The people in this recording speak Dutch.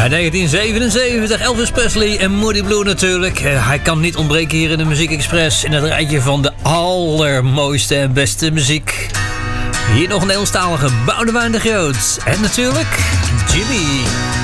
1977, Elvis Presley en Moody Blue natuurlijk. Hij kan niet ontbreken hier in de Muziek Express. In het rijtje van de allermooiste en beste muziek. Hier nog een Nederlandstalige Boudewijn de Groot. En natuurlijk Jimmy.